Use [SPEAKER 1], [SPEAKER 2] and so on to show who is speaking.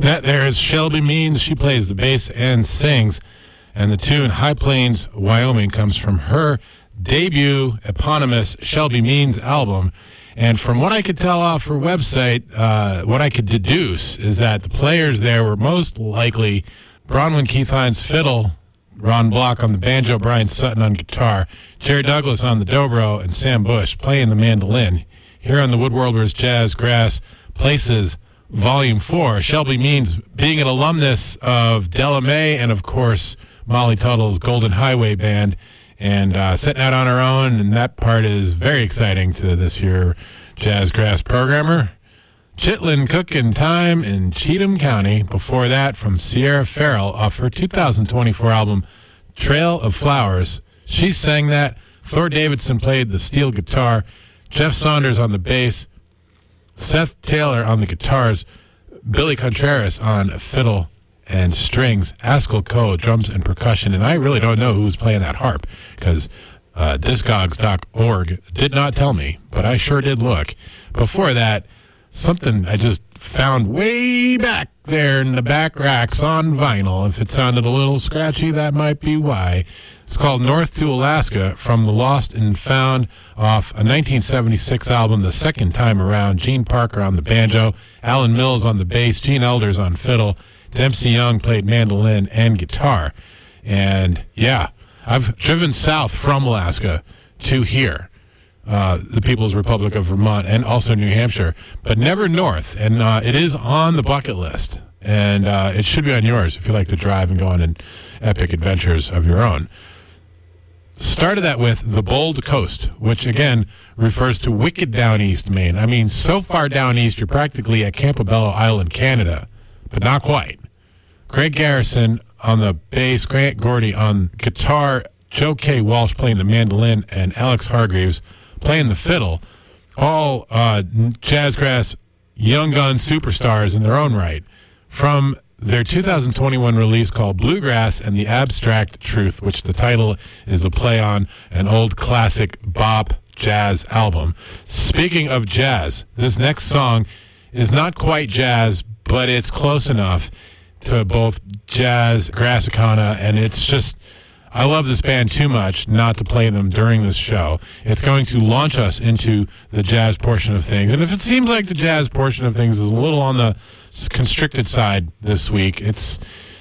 [SPEAKER 1] That there is Shelby Means. She plays the bass and sings. And the tune High Plains, Wyoming comes from her debut eponymous Shelby Means album. And from what I could tell off her website, what I could deduce is that the players there were most likely Bronwyn Keith Hines fiddle, Ron Block on the banjo, Brian Sutton on guitar, Jerry Douglas on the dobro, and Sam Bush playing the mandolin. Here on the Woodworlders Jazz Grass Places Volume 4, Shelby Means being an alumnus of Della Mae and, of course, Molly Tuttle's Golden Highway Band, and setting out on her own, and that part is very exciting to this here Jazz Grass programmer. Chitlin Cookin' Time in Cheatham County. Before that, from Sierra Farrell off her 2024 album, Trail of Flowers. She sang that. Thor Davidson played the steel guitar. Jeff Saunders on the bass. Seth Taylor on the guitars. Billy Contreras on fiddle and strings. Askell Coe, drums and percussion. And I really don't know who's playing that harp, because discogs.org did not tell me, but I sure did look. Before that, something I just found way back there in the back racks on vinyl. If it sounded a little scratchy, that might be why. It's called North to Alaska from the Lost and Found off a 1976 album, the second time around. Gene Parker on the banjo, Alan Mills on the bass, Gene Elders on fiddle, Dempsey Young played mandolin and guitar. And yeah, I've driven south from Alaska to here. The People's Republic of Vermont and also New Hampshire, but never north. And it is on the bucket list. And it should be on yours if you like to drive and go on an epic adventures of your own. Started that with The Bold Coast, which again refers to wicked down east Maine. I mean, so far down east, you're practically at Campobello Island, Canada, but not quite. Craig Garrison on the bass, Grant Gordy on guitar, Joe K. Walsh playing the mandolin, and Alex Hargreaves playing the fiddle, all Jazzgrass young gun superstars in their own right, from their 2021 release called Bluegrass and the Abstract Truth, which the title is a play on an old classic bop jazz album. Speaking of jazz, this next song is not quite jazz, but it's close enough to both jazz, Grassicana, and it's just... I love this band too much not to play them during this show. It's going to launch us into the jazz portion of things. And if it seems like the jazz portion of things is a little on the constricted side this week, it's